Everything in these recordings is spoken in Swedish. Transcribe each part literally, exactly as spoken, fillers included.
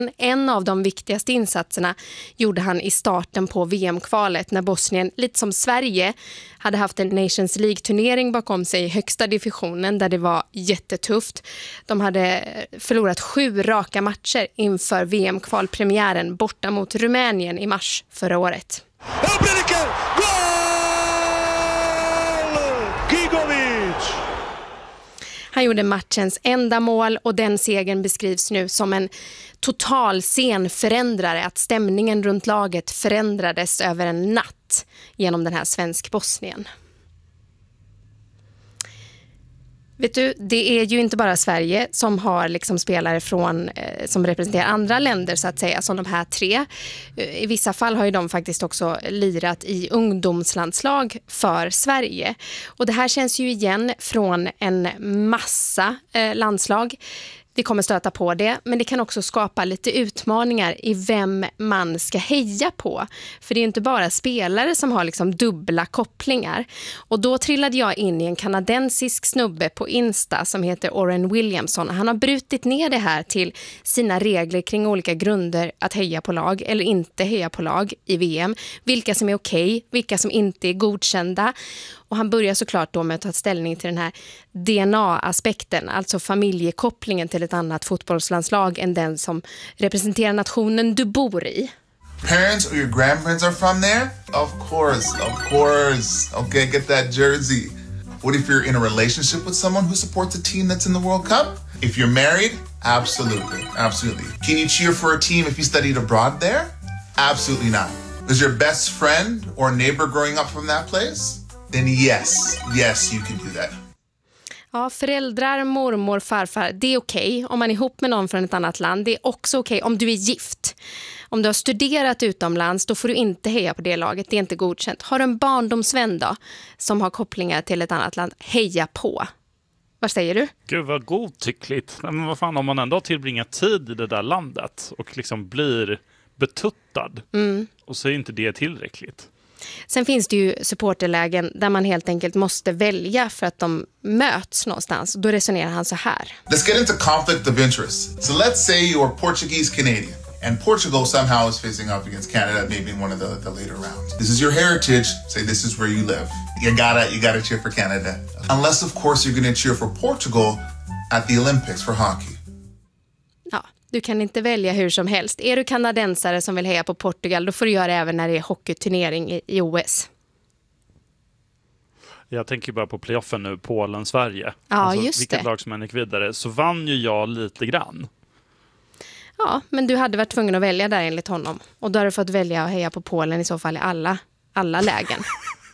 En av de viktigaste insatserna gjorde han i starten på V M-kvalet när Bosnien, lite som Sverige, hade haft en Nations League-turnering bakom sig i högsta divisionen där det var jättetufft. De hade förlorat sju raka matcher inför V M-kvalpremiären borta mot Rumänien i mars förra året. Han gjorde matchens enda mål och den segern beskrivs nu som en total scenförändrare, att stämningen runt laget förändrades över en natt genom den här svensk-Bosnien. Vet du, det är ju inte bara Sverige som har liksom spelare från, eh, som representerar andra länder så att säga, som de här tre. I vissa fall har ju de faktiskt också lirat i ungdomslandslag för Sverige. Och det här känns ju igen från en massa eh, landslag. Vi kommer stöta på det, men det kan också skapa lite utmaningar i vem man ska heja på. För det är ju inte bara spelare som har liksom dubbla kopplingar. Och då trillade jag in i en kanadensisk snubbe på Insta som heter Oren Williamson. Han har brutit ner det här till sina regler kring olika grunder att heja på lag eller inte heja på lag i V M. Vilka som är okej, vilka som inte är godkända. Och han börjar såklart då med att ta ställning till den här D N A-aspekten, alltså familjekopplingen till ett annat fotbollslandslag än den som representerar nationen du bor i. Parents or your grandparents are from there? Of course, of course. Okay, get that jersey. What if you're in a relationship with someone who supports a team that's in the World Cup? If you're married? Absolutely, absolutely. Can you cheer for a team if you studied abroad there? Absolutely not. Is your best friend or neighbor growing up from that place? Then yes, yes you can do that. Ja, föräldrar, mormor, farfar, det är okej om man är ihop med någon från ett annat land. Det är också okej om du är gift. Om du har studerat utomlands, då får du inte heja på det laget. Det är inte godkänt. Har du en barndomsvän då, som har kopplingar till ett annat land, heja på. Vad säger du? Gud vad godtyckligt. Men vad fan, om man ändå tillbringat tid i det där landet och liksom blir betuttad mm. och så är inte det tillräckligt. Sen finns det ju supporterlägen där man helt enkelt måste välja för att de möts någonstans. Då resonerar han så här. Let's get into conflict of interest. So let's say you're Portuguese Canadian and Portugal somehow is facing off against Canada maybe in one of the, the later rounds. This is your heritage. Say this is where you live. You gotta, you gotta cheer for Canada. Unless of course you're gonna cheer for Portugal at the Olympics for hockey. Ja. Du kan inte välja hur som helst. Är du kanadensare som vill heja på Portugal, då får du göra det även när det är hockeyturnering i, i O S. Jag tänker bara på playoffen nu, Polen-Sverige. Ja, alltså, just vilket det. lag som än gick vidare, så vann ju jag lite grann. Ja, men du hade varit tvungen att välja där enligt honom. Och då har du fått välja att heja på Polen i så fall i alla, alla lägen.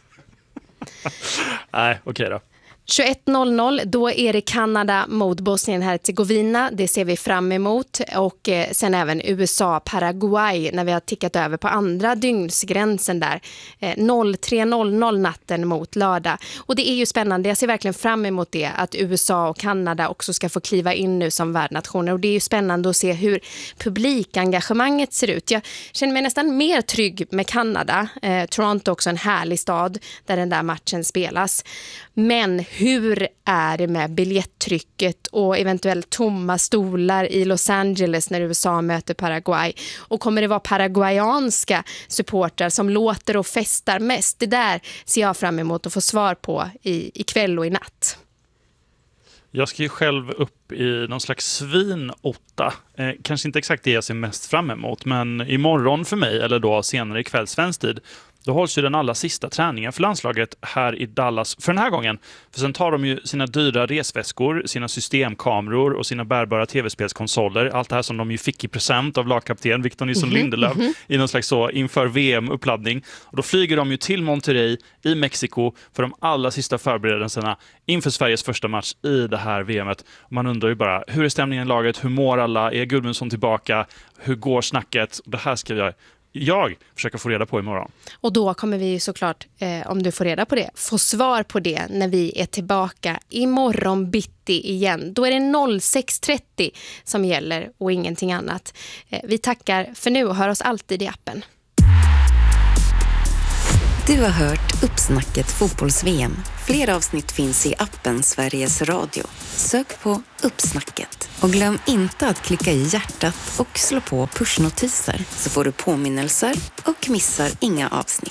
Nej, okej okay då. tjugoett noll noll, då är det Kanada mot Bosnien-Hercegovina. Det ser vi fram emot. Och eh, sen även U S A-Paraguay när vi har tickat över på andra dygnsgränsen där. Eh, tre noll noll natten mot lördag. Och det är ju spännande. Jag ser verkligen fram emot det. Att U S A och Kanada också ska få kliva in nu som värdnationer. Och det är ju spännande att se hur publikengagemanget ser ut. Jag känner mig nästan mer trygg med Kanada. Eh, Toronto också en härlig stad där den där matchen spelas. Men hur är det med biljetttrycket och eventuellt tomma stolar i Los Angeles när U S A möter Paraguay? Och kommer det vara paraguayanska supportrar som låter och festar mest? Det där ser jag fram emot att få svar på i, i kväll och i natt. Jag ska ju själv upp i någon slags svinotta. Eh, kanske inte exakt det jag ser mest fram emot, men imorgon för mig, eller då senare ikväll svensk tid, då hålls ju den allra sista träningen för landslaget här i Dallas för den här gången. För sen tar de ju sina dyra resväskor, sina systemkameror och sina bärbara tv-spelskonsoler. Allt det här som de ju fick i present av lagkapten Victor Nilsson mm-hmm, Lindelöf mm-hmm. i någon slags så inför V M-uppladdning. Och då flyger de ju till Monterrey i Mexiko för de allra sista förberedelserna inför Sveriges första match i det här V M-et. Och man undrar ju bara, hur är stämningen i laget? Hur mår alla? Är Gudmundsson tillbaka? Hur går snacket? Och det här ska jag... jag försöker få reda på imorgon. Och då kommer vi ju såklart, eh, om du får reda på det, få svar på det när vi är tillbaka imorgon bitti igen. Då är det noll sex trettio som gäller och ingenting annat. Eh, vi tackar för nu och hör oss alltid i appen. Du har hört Uppsnacket fotbolls-V M. Fler avsnitt finns i appen Sveriges Radio. Sök på Uppsnacket. Och glöm inte att klicka i hjärtat och slå på pushnotiser så får du påminnelser och missar inga avsnitt.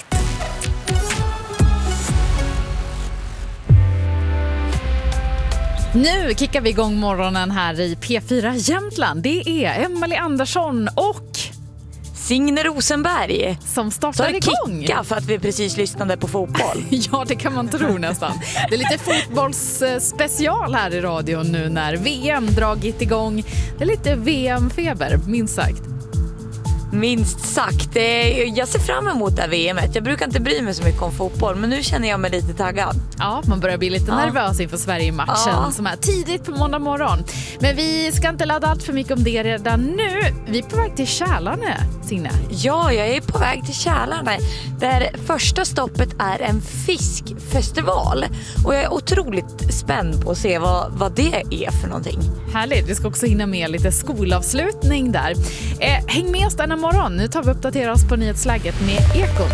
Nu kickar vi igång morgonen här i P fyra Jämtland. Det är Emelie Andersson och Signe Rosenberg som startar igång. Kicka för att vi precis lyssnade på fotboll. Ja, det kan man tro nästan. Det är lite fotbollsspecial här i radion nu när V M dragit igång. Det är lite V M-feber, minst sagt. Minst sagt. Jag ser fram emot det här V M:et. Jag brukar inte bry mig så mycket om fotboll, men nu känner jag mig lite taggad. Ja, man börjar bli lite ja. nervös inför Sverige-matchen ja. som är tidigt på måndag morgon. Men vi ska inte ladda allt för mycket om det redan nu. Vi är på väg till Kälarne, Signe. Ja, jag är på väg till Kälarne. Där första stoppet är en fiskfestival. Och jag är otroligt spänd på att se vad, vad det är för någonting. Härligt, vi ska också hinna med lite skolavslutning där. Eh, häng med oss denna morgon. Nu tar vi och uppdaterar oss på nyhetsläget med Ekot.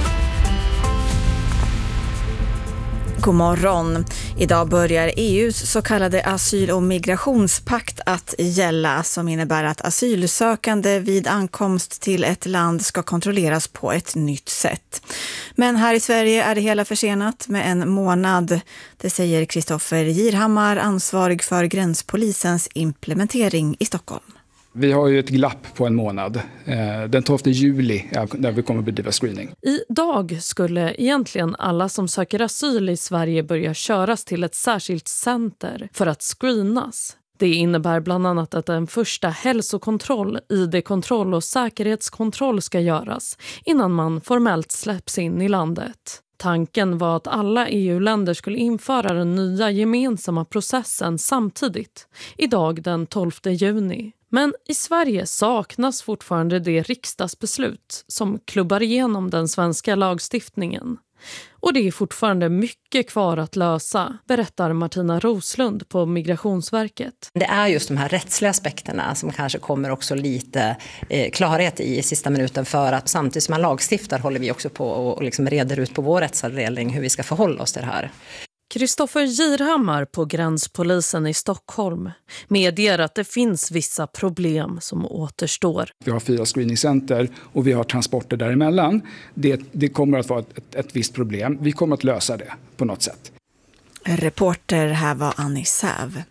God morgon. Idag börjar E U:s så kallade asyl- och migrationspakt att gälla, som innebär att asylsökande vid ankomst till ett land ska kontrolleras på ett nytt sätt. Men här i Sverige är det hela försenat med en månad. Det säger Kristoffer Girhammar, ansvarig för gränspolisens implementering i Stockholm. Vi har ju ett glapp på en månad. Den tolfte juli när vi kommer bedriva screening. Idag skulle egentligen alla som söker asyl i Sverige börja köras till ett särskilt center för att screenas. Det innebär bland annat att en första hälsokontroll, I D-kontroll och säkerhetskontroll ska göras innan man formellt släpps in i landet. Tanken var att alla E U-länder skulle införa den nya gemensamma processen samtidigt, idag den tolfte juni. Men i Sverige saknas fortfarande det riksdagsbeslut som klubbar igenom den svenska lagstiftningen. Och det är fortfarande mycket kvar att lösa, berättar Martina Roslund på Migrationsverket. Det är just de här rättsliga aspekterna som kanske kommer också lite eh, klarhet i, i sista minuten, för att samtidigt som man lagstiftar håller vi också på och liksom reder ut på vår rättsavdelning hur vi ska förhålla oss till det här. Kristoffer Girhammar på gränspolisen i Stockholm medger att det finns vissa problem som återstår. Vi har fyra screeningcenter och vi har transporter däremellan. Det, det kommer att vara ett, ett, ett visst problem. Vi kommer att lösa det på något sätt. Reporter här var Annie Säv.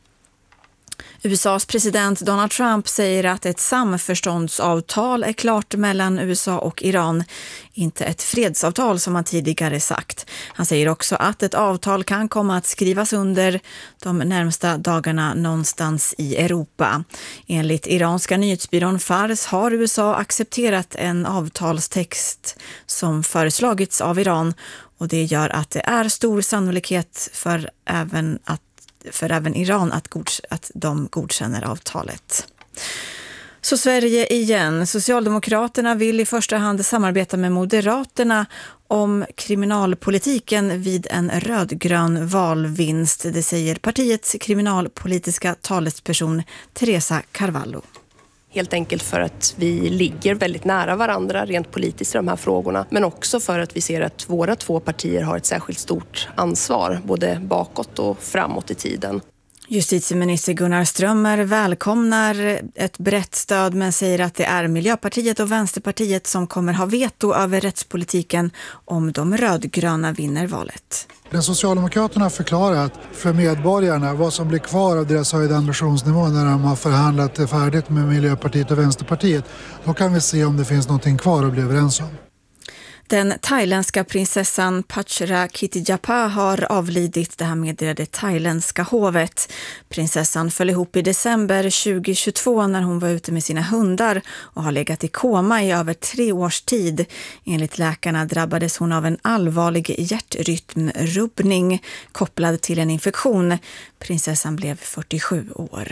U S A:s president Donald Trump säger att ett samförståndsavtal är klart mellan U S A och Iran, inte ett fredsavtal som han tidigare sagt. Han säger också att ett avtal kan komma att skrivas under de närmsta dagarna någonstans i Europa. Enligt iranska nyhetsbyrån Fars har U S A accepterat en avtalstext som föreslagits av Iran, och det gör att det är stor sannolikhet för även att för även Iran att, godk- att de godkänner avtalet. Så Sverige igen. Socialdemokraterna vill i första hand samarbeta med Moderaterna om kriminalpolitiken vid en rödgrön valvinst. Det säger partiets kriminalpolitiska talesperson Teresa Carvalho. Helt enkelt för att vi ligger väldigt nära varandra rent politiskt i de här frågorna. Men också för att vi ser att våra två partier har ett särskilt stort ansvar, både bakåt och framåt i tiden. Justitieminister Gunnar Strömmer välkomnar ett brett stöd, men säger att det är Miljöpartiet och Vänsterpartiet som kommer ha veto över rättspolitiken om de rödgröna vinner valet. Den Socialdemokraterna har förklarat för medborgarna vad som blir kvar av deras höjda ambitionsnivå när de har förhandlat färdigt med Miljöpartiet och Vänsterpartiet. Då kan vi se om det finns någonting kvar att bli överens om. Den thailändska prinsessan Pachra Kitijapa har avlidit, det här meddelade thailändska hovet. Prinsessan föll ihop i december tjugohundratjugotvå när hon var ute med sina hundar och har legat i koma i över tre års tid. Enligt läkarna drabbades hon av en allvarlig hjärtrytmrubbning kopplad till en infektion. Prinsessan blev fyrtiosju år.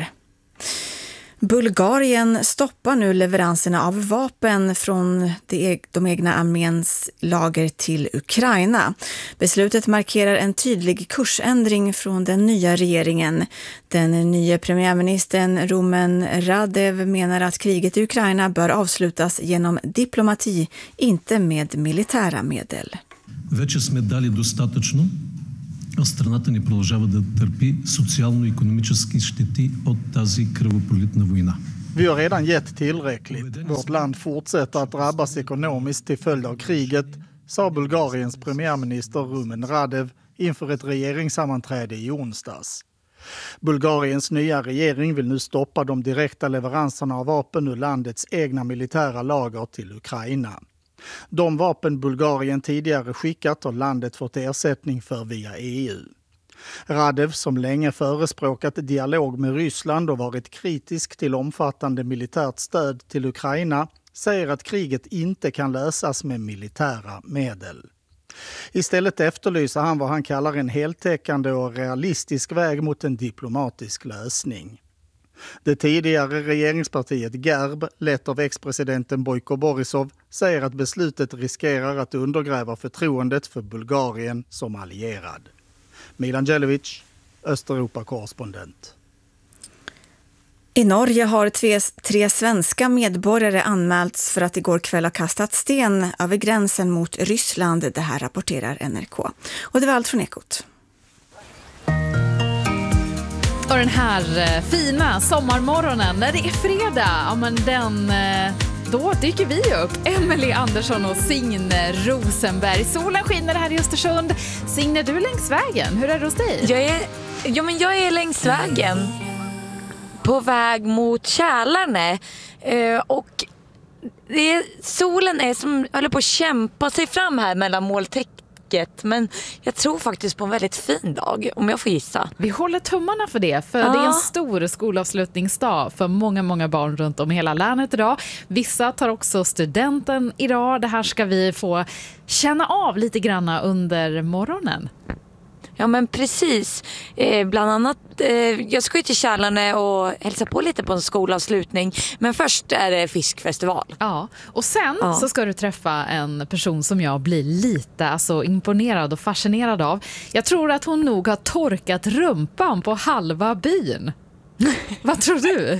Bulgarien stoppar nu leveranserna av vapen från de egna arméns lager till Ukraina. Beslutet markerar en tydlig kursändring från den nya regeringen. Den nya premiärministern Rumen Radev menar att kriget i Ukraina bör avslutas genom diplomati, inte med militära medel. Вече сме дали достатъчно, а страната ни продължава да търпи социално-икономически щети от тази кръвопролитна война. Vi har redan gett tillräckligt. Vårt land fortsätter att drabbas ekonomiskt till följd av kriget, sa Bulgariens premiärminister Rumen Radev inför ett regeringssammanträde i onsdags. Bulgariens nya regering vill nu stoppa de direkta leveranserna av vapen ur landets egna militära lager till Ukraina. De vapen Bulgarien tidigare skickat har landet fått ersättning för via E U. Radev, som länge förespråkat dialog med Ryssland och varit kritisk till omfattande militärt stöd till Ukraina, säger att kriget inte kan lösas med militära medel. Istället efterlyser han vad han kallar en heltäckande och realistisk väg mot en diplomatisk lösning. Det tidigare regeringspartiet Gerb, lett av ex-presidenten Bojko Borisov, säger att beslutet riskerar att undergräva förtroendet för Bulgarien som allierad. Milan Djelevic, Östeuropa-korrespondent. I Norge har tre, tre svenska medborgare anmälts för att igår kväll ha kastat sten över gränsen mot Ryssland. Det här rapporterar N R K. Och det var allt från Ekot. Och den här fina sommarmorgonen när det är fredag, ja men den... Då dyker vi upp, Emily Andersson och Signe Rosenberg. Solen skiner här i Östersund. Signe, du är längs vägen. Hur är det hos dig? Jag är, ja, men jag är längs vägen på väg mot Kälarne. Eh, och det är, solen är som håller på att kämpa sig fram här mellan molntäcket. Men jag tror faktiskt på en väldigt fin dag, om jag får gissa. Vi håller tummarna för det, för ja. Det är en stor skolavslutningsdag för många, många barn runt om i hela länet idag. Vissa tar också studenten idag. Det här ska vi få känna av lite granna under morgonen. Ja men precis, eh, bland annat eh, jag ska ju till Kälarne och hälsa på lite på en skolavslutning, men först är det fiskfestival. Ja, och sen ja. så ska du träffa en person som jag blir lite alltså, imponerad och fascinerad av. Jag tror att hon nog har torkat rumpan på halva byn. Vad tror du?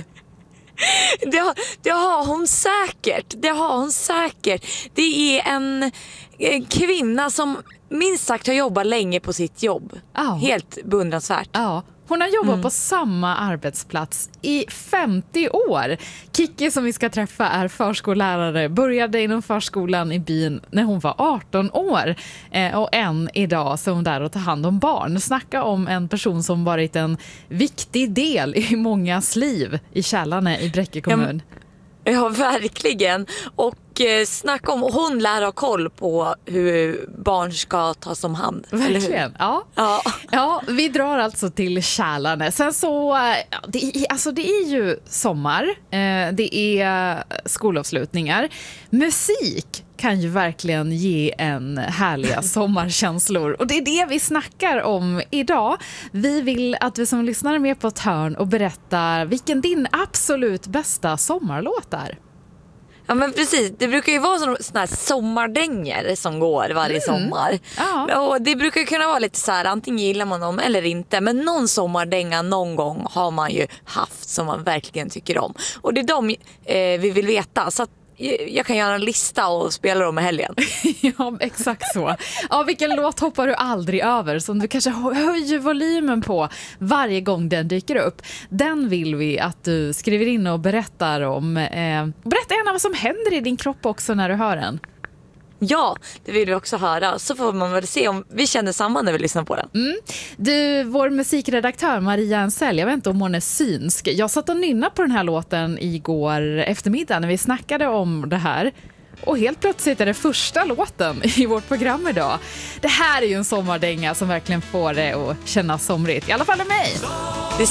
Det har, det har hon säkert, det har hon säkert. Det är en, en kvinna som minst sagt har jobbat länge på sitt jobb. Oh. Helt beundransvärt. Ja. Hon har jobbat mm. på samma arbetsplats i femtio år. Kiki som vi ska träffa är förskollärare. Började inom förskolan i byn när hon var arton år. Eh, och än idag så är hon där och tar hand om barn. Snacka om en person som varit en viktig del i mångas liv i Kälarne i Bräcke kommun. Ja, ja verkligen. Och eh, snacka om, hon lär ha koll på hur barn ska tas om hand. Verkligen, ja. ja. Ja, vi drar alltså till Kälarne. Sen så, ja, det, är, alltså det är ju sommar, eh, det är skolavslutningar. Musik kan ju verkligen ge en härliga sommarkänslor. Och det är det vi snackar om idag. Vi vill att vi som lyssnar är med på ett hörn och berättar vilken din absolut bästa sommarlåt är. Ja men precis, det brukar ju vara sådana här sommardänger som går varje mm. sommar. Ja. Och det brukar kunna vara lite så här, antingen gillar man dem eller inte. Men någon sommardänga någon gång har man ju haft som man verkligen tycker om. Och det är de eh, vi vill veta, så att jag kan göra en lista och spela dem i helgen. Ja, exakt så. Ja, vilken låt hoppar du aldrig över som du kanske höjer volymen på varje gång den dyker upp? Den vill vi att du skriver in och berättar om. Eh, berätta gärna vad som händer i din kropp också när du hör den. Ja, det vill vi också höra. Så får man väl se om vi känner samman när vi lyssnar på den. Mm. Du, vår musikredaktör Maria Ansell, jag vet inte om hon är synsk. Jag satt och nynna på den här låten igår eftermiddag när vi snackade om det här. Och helt plötsligt är det första låten i vårt program idag. Det här är ju en sommardänga som verkligen får det att kännas somrigt. I alla fall med mig.